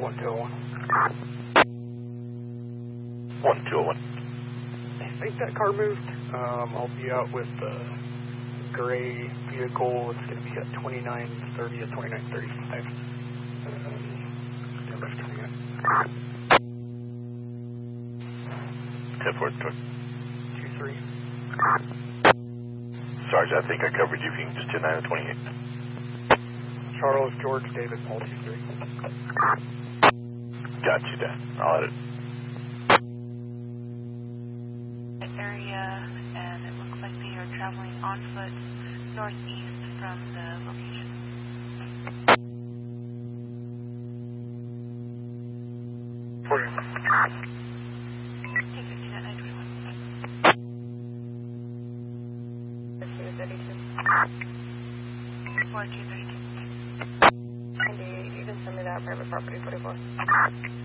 1201. 1201. I think that car moved. I'll be out with the gray vehicle. It's going to be at 2930 at 2935. They're left coming in. 10-4, 23. Sarge, I think I covered you. If you can just 10-9 and 28. Charles, George, David, Paul, 23. Got you, Dan. I'll edit. Area, and it looks like they are traveling on foot northeast from the location. Take 15 at 921. 4232. And you can send me that private property 44.